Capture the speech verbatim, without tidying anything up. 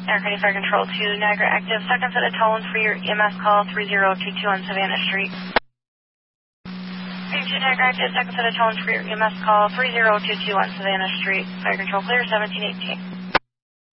Air Fire Control to Niagara Active. Second set of tone for your E M S call three zero two two on Savannah Street. To Niagara Active. Second set of tone for your E M S call three zero two two on Savannah Street. Fire Control clear, seventeen eighteen.